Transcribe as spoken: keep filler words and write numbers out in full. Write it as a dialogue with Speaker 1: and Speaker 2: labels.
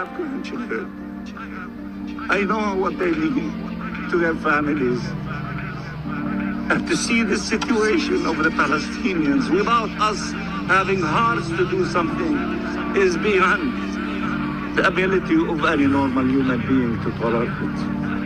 Speaker 1: have grandchildren. I know what they mean to their families. And to see the situation of the Palestinians without us having hearts to do something is beyond the ability of any normal human being to tolerate.